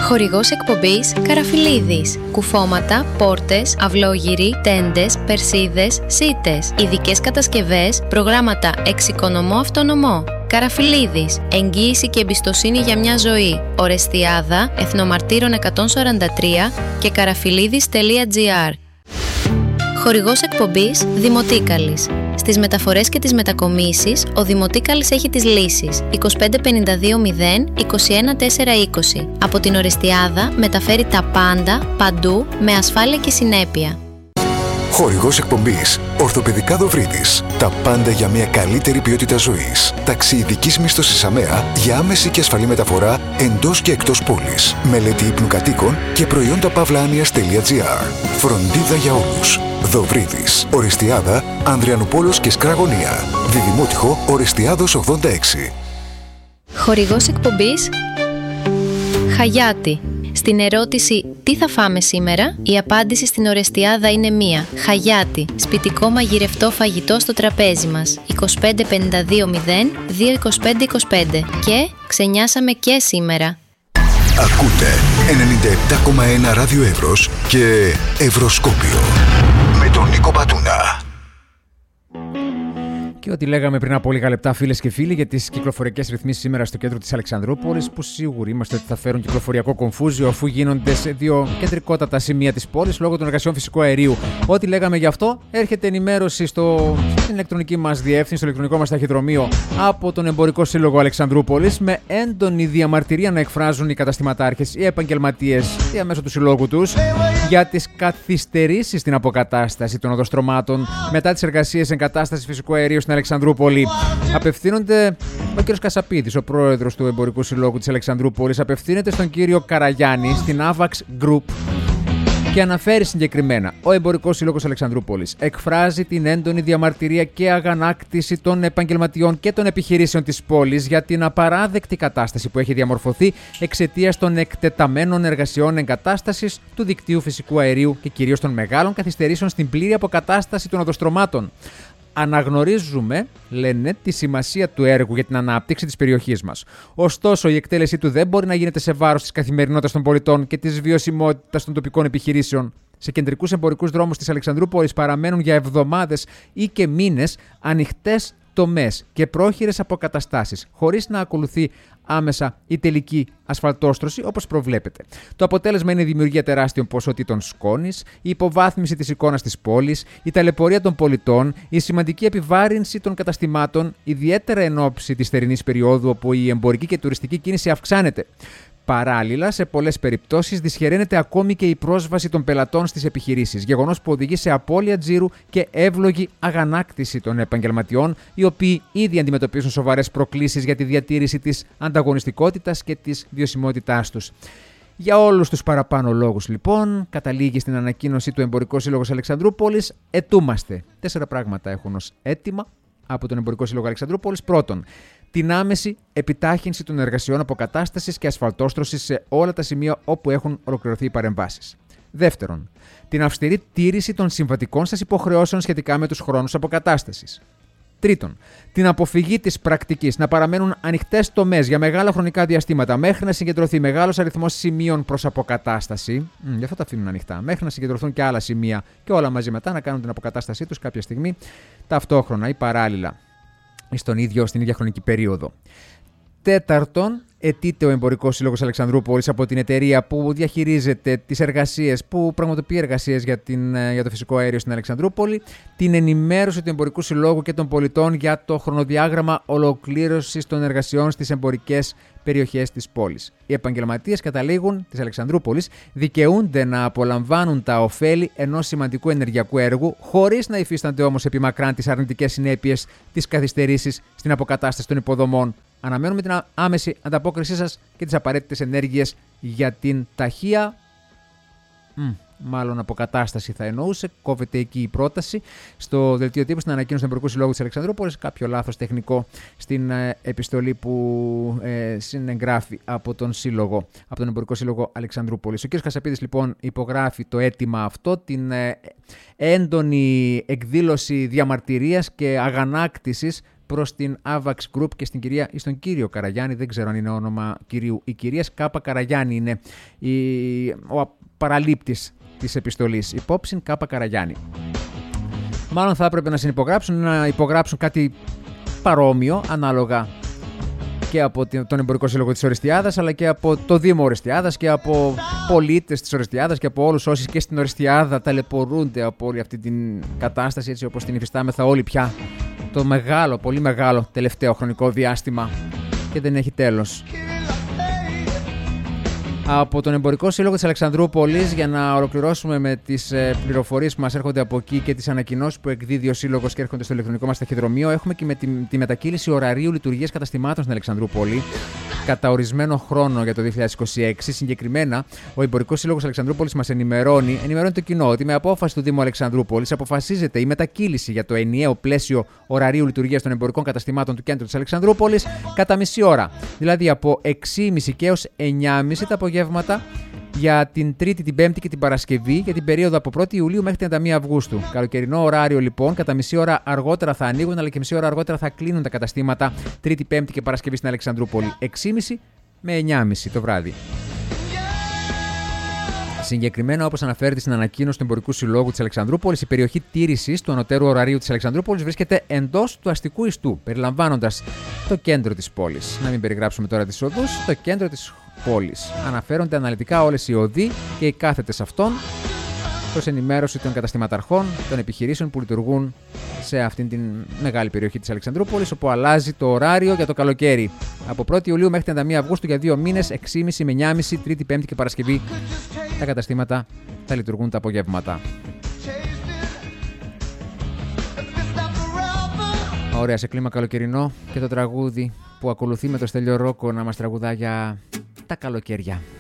Χορηγός εκπομπής Καραφιλίδης. Κουφώματα, πόρτες, αυλόγυροι, τέντες, περσίδες, σίτες. Ειδικές κατασκευές, προγράμματα εξοικονομώ αυτονομώ. Καραφιλίδης. Εγγύηση και εμπιστοσύνη για μια ζωή. Ορεστιάδα, Εθνομαρτύρων 143 και καραφιλίδης.gr. Χορηγός εκπομπής Δημοτίκαλης. Στις μεταφορές και τις μετακομίσεις, ο Δημοτίκαλης έχει τις λύσεις 25520 21420. Από την Ορεστιάδα μεταφέρει τα πάντα, παντού, με ασφάλεια και συνέπεια. Χορηγός εκπομπής Ορθοπαιδικά Δοβρίδης. Τα πάντα για μια καλύτερη ποιότητα ζωής. Ταξί ειδικής μίσθωσης ΑΜΕΑ για άμεση και ασφαλή μεταφορά εντός και εκτός πόλης. Μελέτη ύπνου κατοίκων και προϊόντα παύλα-άνοιας.gr. Φροντίδα για όλους. Δοβρίδης. Ορεστιάδα, Ανδριανουπόλος και Σκραγωνία. Διδημότυχο, Ορεστιάδος 86. Χορηγός εκπομπής Χαγιάτη. Στην ερώτηση «Τι θα φάμε σήμερα?» η απάντηση στην Ορεστιάδα είναι μία. Χαγιάτη. Σπιτικό μαγειρευτό φαγητό στο τραπέζι μας. 25520 22525. Και ξενιάσαμε και σήμερα. Ακούτε 97,1 ράδιο Εύρος και Ευρωσκόπιο με τον Νίκο Πατούνα. Και ό,τι λέγαμε πριν από λίγα λεπτά, φίλες και φίλοι, για τις κυκλοφοριακές ρυθμίσεις σήμερα στο κέντρο της Αλεξανδρούπολης, που σίγουροι είμαστε ότι θα φέρουν κυκλοφοριακό κομφούζιο, αφού γίνονται σε δύο κεντρικότατα σημεία της πόλης λόγω των εργασιών φυσικού αερίου. Ό,τι λέγαμε γι' αυτό, έρχεται ενημέρωση στην ηλεκτρονική μας διεύθυνση, στο ηλεκτρονικό μας ταχυδρομείο από τον Εμπορικό Σύλλογο Αλεξανδρούπολης, με έντονη διαμαρτυρία να εκφράζουν οι καταστηματάρχες, οι επαγγελματίες διαμέσου του συλλόγου τους για τις καθυστερήσεις στην αποκατάσταση των οδοστρωμάτων μετά τις εργασίες εγκατάστασης φυσικού αερίου στην Αλεξανδρούπολη. Απευθύνονται ο κ. Κασαπίδης, ο πρόεδρος του Εμπορικού Συλλόγου της Αλεξανδρούπολης, απευθύνεται στον κύριο Καραγιάννη στην AVAX Group και αναφέρει συγκεκριμένα: ο Εμπορικός Σύλλογος Αλεξανδρούπολης εκφράζει την έντονη διαμαρτυρία και αγανάκτηση των επαγγελματιών και των επιχειρήσεων της πόλης για την απαράδεκτη κατάσταση που έχει διαμορφωθεί εξαιτίας των εκτεταμένων εργασιών εγκατάστασης του δικτύου φυσικού αερίου και κυρίως των μεγάλων καθυστερήσεων στην πλήρη αποκατάσταση των οδοστρωμάτων. Αναγνωρίζουμε, λένε, τη σημασία του έργου για την ανάπτυξη της περιοχής μας. Ωστόσο, η εκτέλεσή του δεν μπορεί να γίνεται σε βάρος της καθημερινότητας των πολιτών και της βιωσιμότητας των τοπικών επιχειρήσεων. Σε κεντρικούς εμπορικούς δρόμους της Αλεξανδρούπολης παραμένουν για εβδομάδες ή και μήνες ανοιχτές τομές και πρόχειρες αποκαταστάσεις, χωρίς να ακολουθεί άμεσα η τελική ασφαλτόστρωση όπως προβλέπεται. Το αποτέλεσμα είναι η δημιουργία τεράστιων ποσοτήτων σκόνης, η υποβάθμιση της εικόνας της πόλης, η ταλαιπωρία των πολιτών, η σημαντική επιβάρυνση των καταστημάτων, ιδιαίτερα εν ώψη της θερινής περίοδου όπου η εμπορική και τουριστική κίνηση αυξάνεται. Παράλληλα, σε πολλές περιπτώσεις δυσχεραίνεται ακόμη και η πρόσβαση των πελατών στις επιχειρήσεις, γεγονός που οδηγεί σε απώλεια τζίρου και εύλογη αγανάκτηση των επαγγελματιών, οι οποίοι ήδη αντιμετωπίζουν σοβαρές προκλήσεις για τη διατήρηση της ανταγωνιστικότητας και της βιωσιμότητάς τους. Για όλους τους παραπάνω λόγους, λοιπόν, καταλήγει στην ανακοίνωση του Εμπορικό Σύλλογος Αλεξανδρούπολης: ετούμαστε. 4 πράγματα έχουν ως αίτημα από τον Εμπορικό Σύλλογο Αλεξανδρούπολης. Πρώτον, την άμεση επιτάχυνση των εργασιών αποκατάστασης και ασφαλτόστρωσης σε όλα τα σημεία όπου έχουν ολοκληρωθεί οι παρεμβάσεις. Δεύτερον, την αυστηρή τήρηση των συμβατικών σας υποχρεώσεων σχετικά με τους χρόνους αποκατάστασης. Τρίτον, την αποφυγή της πρακτικής να παραμένουν ανοιχτές τομές για μεγάλα χρονικά διαστήματα μέχρι να συγκεντρωθεί μεγάλος αριθμός σημείων προς αποκατάσταση. Γι' αυτό τα αφήνουν ανοιχτά. Μέχρι να συγκεντρωθούν και άλλα σημεία και όλα μαζί μετά να κάνουν την αποκατάστασή τους κάποια στιγμή ταυτόχρονα ή παράλληλα στην ίδια χρονική περίοδο. Τέταρτον, αιτείται ο Εμπορικός Σύλλογος Αλεξανδρούπολης από την εταιρεία που διαχειρίζεται τις εργασίες, που πραγματοποιεί εργασίες για το φυσικό αέριο στην Αλεξανδρούπολη, την ενημέρωση του Εμπορικού Συλλόγου και των πολιτών για το χρονοδιάγραμμα ολοκλήρωσης των εργασιών στις εμπορικές περιοχές της πόλης. Οι επαγγελματίες καταλήγουν της Αλεξανδρούπολης δικαιούνται να απολαμβάνουν τα ωφέλη ενός σημαντικού ενεργειακού έργου, χωρίς να υφίστανται όμως επιμακράν τις αρνητικές συνέπειες της καθυστερήσης στην αποκατάσταση των υποδομών. Αναμένουμε την άμεση ανταπόκρισή σας και τις απαραίτητες ενέργειες για την ταχεία μάλλον αποκατάσταση θα εννοούσε. Κόβεται εκεί η πρόταση στο δελτίο τύπου, στην ανακοίνωση του Εμπορικού Συλλόγου της Αλεξανδρούπολης. Κάποιο λάθος τεχνικό στην επιστολή που συνεγγράφει από τον Σύλλογο, από τον Εμπορικό Σύλλογο Αλεξανδρούπολης. Ο κ. Κασαπίδης λοιπόν υπογράφει το αίτημα αυτό, την έντονη εκδήλωση διαμαρτυρίας και αγανάκτησης προς την Avax Group και στον κύριο Καραγιάννη. Δεν ξέρω αν είναι όνομα κυρίου ή κυρίας. Κάπα Καραγιάννη είναι ο παραλήπτης της επιστολής. Υπόψιν Κάπα Καραγιάννη. Μάλλον θα έπρεπε να υπογράψουν κάτι παρόμοιο, ανάλογα και από τον Εμπορικό Σύλλογο της Ορεστιάδας, αλλά και από το Δήμο Ορεστιάδας και από πολίτες της Ορεστιάδας και από όλους όσοι και στην Ορεστιάδα ταλαιπωρούνται από όλη αυτή την κατάσταση, έτσι όπως την υφιστάμεθα όλοι πια το μεγάλο, πολύ μεγάλο τελευταίο χρονικό διάστημα και δεν έχει τέλος. Από τον Εμπορικό Σύλλογο της Αλεξανδρούπολης, για να ολοκληρώσουμε με τις πληροφορίες που μας έρχονται από εκεί και τις ανακοινώσεις που εκδίδει ο Σύλλογος και έρχονται στο ηλεκτρονικό μας ταχυδρομείο, έχουμε και με τη μετακύληση ωραρίου λειτουργίας καταστημάτων στην Αλεξανδρούπολη κατά ορισμένο χρόνο για το 2026. Συγκεκριμένα, ο Εμπορικός Σύλλογος Αλεξανδρούπολης μας ενημερώνει το κοινό ότι με απόφαση του Δήμου Αλεξανδρούπολης αποφασίζεται η μετακύληση για το ενιαίο πλαίσιο ωραρίου λειτουργίας των εμπορικών καταστημάτων του κέντρου της Αλεξανδρούπολης κατά μισή ώρα. Δηλαδή από 6.30 και έως 9.30 τα απογεύματα για την Τρίτη, την Πέμπτη και την Παρασκευή για την περίοδο από 1η Ιουλίου μέχρι 31 Αυγούστου. Καλοκαιρινό ωράριο λοιπόν, κατά μισή ώρα αργότερα θα ανοίγουν, αλλά και μισή ώρα αργότερα θα κλείνουν τα καταστήματα Τρίτη, Πέμπτη και Παρασκευή στην Αλεξανδρούπολη. 6.30 με 9.30 το βράδυ. Συγκεκριμένα, όπως αναφέρεται στην ανακοίνωση του Εμπορικού Συλλόγου της Αλεξανδρούπολης, η περιοχή τήρησης του ανωτέρου ωραρίου της Αλεξανδρούπολης βρίσκεται εντός του αστικού ιστού, περιλαμβάνοντας το κέντρο της πόλης. Να μην περιγράψουμε τώρα τις οδούς, το κέντρο της πόλης. Αναφέρονται αναλυτικά όλες οι οδοί και οι κάθετες αυτών, προς ενημέρωση των καταστηματαρχών, των επιχειρήσεων που λειτουργούν σε αυτήν την μεγάλη περιοχή της Αλεξανδρούπολης, όπου αλλάζει το ωράριο για το καλοκαίρι. Από 1η Ιουλίου μέχρι 31 Αυγούστου για 2 μήνες, 6.30 με 9.30, Τρίτη, Πέμπτη και Παρασκευή, τα καταστήματα θα λειτουργούν τα απογεύματα. Ωραία, σε κλίμα καλοκαιρινό και το τραγούδι που ακολουθεί με το Στέλιο Ρόκο να μας τραγουδά για τα καλοκαίρια.